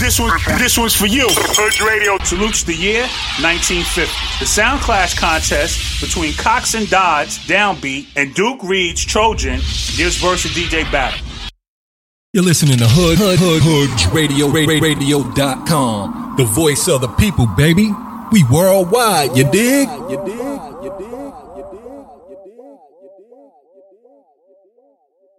This one's for you. Hood Radio salutes the year 1950. The Sound Clash contest between Cox and Dodds, Downbeat, and Duke Reed's Trojan gives birth to DJ Battle. You're listening to Hood Radio, radio.com. The voice of the people, baby. We worldwide, you dig?